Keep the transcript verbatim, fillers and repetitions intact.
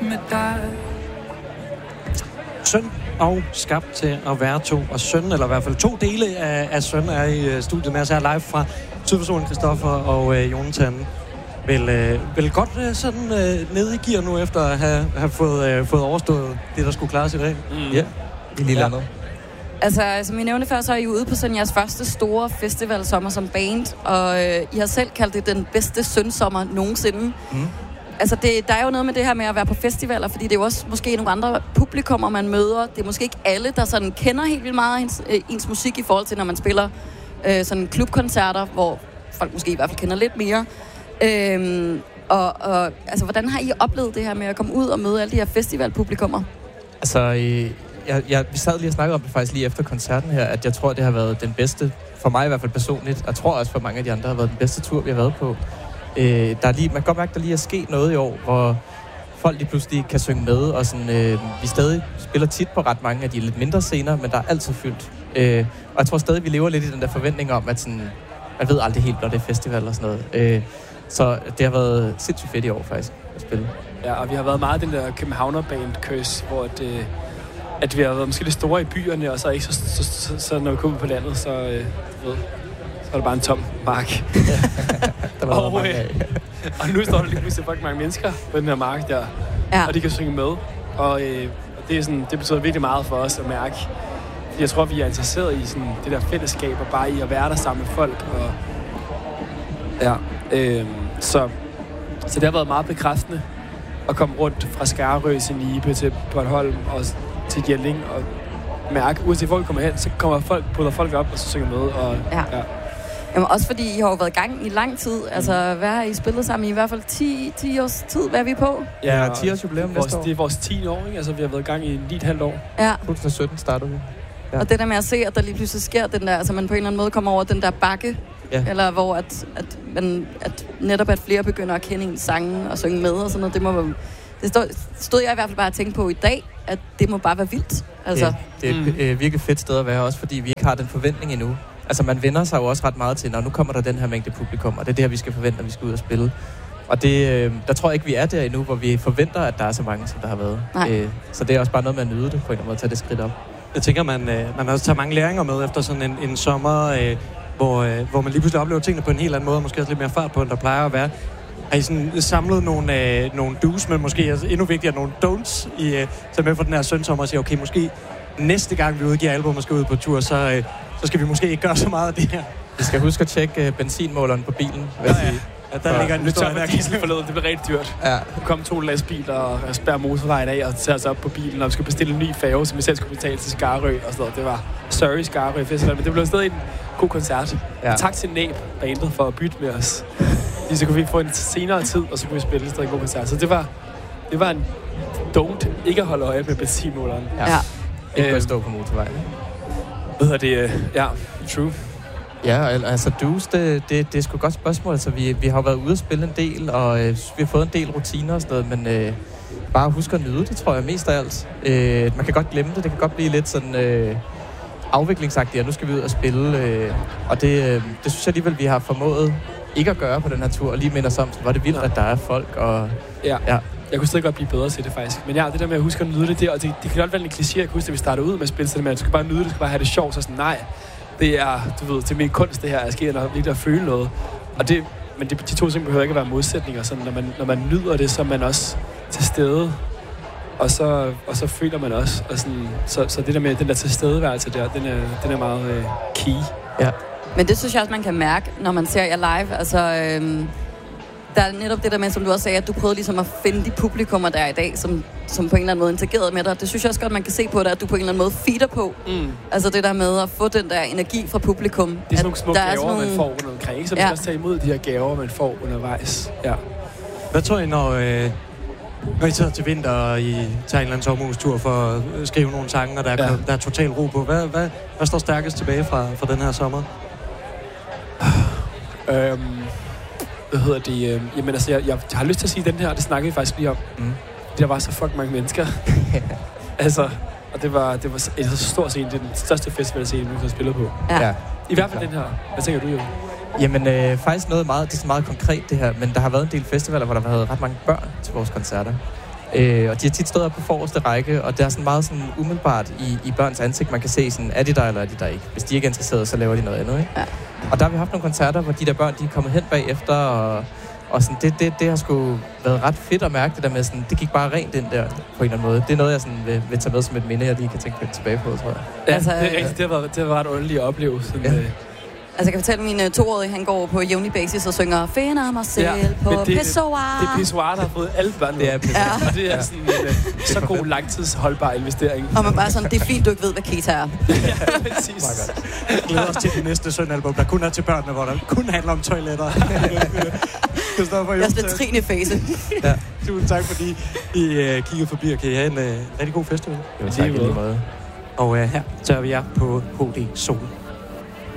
med dig. Søn og skabt til at være to, og søn, eller i hvert fald to dele af, af søn, er i uh, studiet med os her live fra Sydpersonen Christoffer og uh, Jonathan. Vil, uh, vil godt uh, sådan uh, ned i gear nu, efter at have, have fået, uh, fået overstået det, der skulle klares i dag. Mm. Ja, i lille andet. Altså, som I nævnte før, så er I ude på sådan jeres første store festivalsommer som band, og øh, I har selv kaldt det den bedste sønsommer nogensinde. Mm. Altså, det, der er jo noget med det her med at være på festivaler, fordi det er jo også måske nogle andre publikummer, man møder. Det er måske ikke alle, der sådan kender helt vildt meget ens, øh, ens musik i forhold til, når man spiller øh, sådan klubkoncerter, hvor folk måske i hvert fald kender lidt mere. Øhm, og, og altså, hvordan har I oplevet det her med at komme ud og møde alle de her festivalpublikummer? Altså, øh, jeg, jeg, vi sad lige og snakkede om det faktisk lige efter koncerten her, at jeg tror, det har været den bedste, for mig i hvert fald personligt, jeg tror også for mange af de andre, har været den bedste tur, vi har været på. Øh, der er lige, man kan godt mærke, at der lige er sket noget i år, hvor folk lige pludselig kan synge med, og sådan, øh, vi stadig spiller tit på ret mange af de lidt mindre scener, men der er altid fyldt. Øh, og jeg tror stadig, vi lever lidt i den der forventning om, at sådan, man ved aldrig helt, når det er festival og sådan noget. Øh, så det har været sindssygt fedt i år faktisk at spille. Ja, og vi har været meget den der Københavner-band-køs, hvor det, at vi har været måske lidt store i byerne, og så ikke så, så, så, så, så når vi kommer på landet, så, øh, ved, så er det bare en tom mark. der var og, mange øh, af. og nu står der lige pludselig fucking mange mennesker på den her mark der, ja. Og de kan synge med. Og øh, det, er sådan, det betyder virkelig meget for os at mærke. Jeg tror, vi er interesseret i sådan, det der fællesskab, og bare i at være der sammen med folk. Og, ja, øh, så, så det har været meget bekræftende at komme rundt fra Skarrø til Nibe til Bornholm og til Jelling og mærke, uanset hvor vi kommer hen, så kommer folk, putter folk op og så synger med. Og, ja. Ja. Jamen også fordi I har jo været i gang i lang tid. Altså, hvad har I spillet sammen i? I hvert fald ti, ti års tid. Hvad er vi på? Ja, ti års jubilæum næste år. Det er vores tiende år, ikke? Altså, vi har været i gang i ni et halvt år. Ja. to tusind og sytten startede vi. Ja. Og det der med at se, at der lige pludselig sker den der, altså man på en eller anden måde kommer over den der bakke, ja. Eller hvor at, at, man, at netop at flere begynder at kende ens sange og synge med og sådan noget, det må det stod, stod jeg i hvert fald bare at tænke på i dag, at det må bare være vildt. Altså. Ja, det er et mm. øh, virkelig fedt sted at være, også fordi vi ikke har den forventning endnu. Altså man vender sig jo også ret meget til, når nu kommer der den her mængde publikum, og det er det her, vi skal forvente, når vi skal ud og spille. Og det, øh, der tror jeg ikke, vi er der endnu, hvor vi forventer, at der er så mange, som der har været. Øh, så det er også bare noget med at nyde det, på en eller anden måde, at tage det skridt op. Jeg tænker, man, øh, man også tager mange læringer med efter sådan en, en sommer, øh, hvor, øh, hvor man lige pludselig oplever tingene på en helt anden måde, og måske også lidt mere fart på, end der plejer at være. Har I sådan samlet nogle, øh, nogle do's, men måske altså endnu vigtigere nogle don'ts, i, øh, så med for den her sønsommer og siger, okay, måske næste gang vi udgiver album og skal ud på tur, så, øh, så skal vi måske ikke gøre så meget af det her. Vi skal huske at tjekke øh, benzinmåleren på bilen, vil jeg ja, ja. sige. Ja, der ligger en historie der. Diesel forleden, det blev rigtig dyrt. Ja. Der kom to lastbiler og spærre motorvejen af og tager os op på bilen, og vi skulle bestille en ny færge, som vi selv skulle betale til Skarrø og sådan noget. Det var sorry Skarrø Festival, men det blev stadig en god koncert. Ja. Tak til Næb bandet for at bytte med os. Så kunne vi få en senere tid, og så kunne vi spille stadig en god koncert. Så det var, det var en don't ikke at holde øje med benzinmåleren. Ja. Ja. Ikke at stå på motorvejen. Hvad hedder det? Ja, true. Ja, altså dues, det, det, det er sgu et godt spørgsmål. Altså, vi, vi har været ude at spille en del, og øh, vi har fået en del rutiner og sådan noget, men øh, bare husk at nyde det, tror jeg, mest af alt. Øh, man kan godt glemme det, det kan godt blive lidt sådan øh, afviklingsagtigt, og nu skal vi ud og spille, øh, og det, øh, det synes jeg alligevel, vi har formået ikke at gøre på den her tur, og lige minder os om, hvor det vildt, at der er folk, og ja. ja. Jeg kunne stadig godt blive bedre til det, faktisk. Men ja, det der med at huske at nyde det, det, og det, det kan godt være en kliché, jeg kan huske, at vi startede ud med at spille, så det med, at du skal bare nyde det, du skal bare have det sjovt, så sådan, nej. Det er, du ved, til min kunst, det her, at ske, når virkelig at føle noget. Og det, men det, de to ting behøver ikke at være modsætninger. Sådan, når, man, når man nyder det, så er man også til stede. Og så, og så føler man også. Og sådan, så, så det der med den der tilstedeværelse der, den er, den er meget øh, key. Ja. Men det synes jeg også, man kan mærke, når man ser jer live. Altså, øhm, der er netop det der med, som du også sagde, at du prøvede ligesom at finde de publikummer, der er i dag, som, som på en eller anden måde interagerede med dig. Det synes jeg også godt, man kan se på dig, at du på en eller anden måde feeder på. Mm. Altså det der med at få den der energi fra publikum. Det er sådan nogle små gaver, nogle... man får rundt omkring, så man ja. skal også tage imod de her gaver, man får undervejs. Ja. Hvad tror I, når, øh, når I tager til vinter, og I tager en eller anden sommerhustur for at skrive nogle sange, og der er, ja. der er total ro på? Hvad, hvad, hvad står stærkest tilbage fra, fra den her sommer? øhm... Hvad hedder det? Øh, jamen altså, jeg, jeg har lyst til at sige den her, det snakkede vi faktisk lige om. Mm. Der var så fucking mange mennesker. altså, og det var, det var så, så stor scene. Det er den største festivalscene, vi har spillet på. Ja. ja. I hvert fald den her. Hvad tænker du, jo? Jamen, øh, faktisk noget meget, det er så meget konkret det her, men der har været en del festivaler, hvor der har været ret mange børn til vores koncerter. Øh, og de har tit stået op på forreste række, og det er sådan meget sådan umiddelbart i, i børns ansigt, man kan se sådan, er de der eller er de der ikke? Hvis de ikke er interesserede, så laver de noget andet, ikke? Ja. Og der har vi haft nogle koncerter, hvor de der børn, de er kommet hen bagefter, og, og sådan, det, det, det har sgu været ret fedt at mærke det der med sådan, det gik bare rent ind der på en eller anden måde. Det er noget, jeg sådan vil, vil tage med som et minde, jeg lige kan tænke lidt tilbage på, tror jeg. Ja, altså, det er rigtigt. Det har været, det har været ret underligt at opleve. Sådan, ja. øh, Altså, jeg kan fortælle, at min uh, toårige, han går på jævnlig basis og synger Finder mig selv ja, på pissoir. Det er pissoir, der har fået alle børn. Det er pissoir. Ja. Og det er sådan en uh, så god langtidsholdbar investering. Og man bare sådan, det er fint, du ikke ved, hvad Keta er. Ja, præcis. Jeg glæder os til det næste søndag-album, der kun er til børnene, hvor der kun handler om toiletter. Jeg er slet trin i fase. Ja. Tusind tak, fordi I uh, kiggede forbi, og kan I have en uh, rigtig god festival. Jo, tak i lige måde. Og uh, her tager vi jer på H D Sol.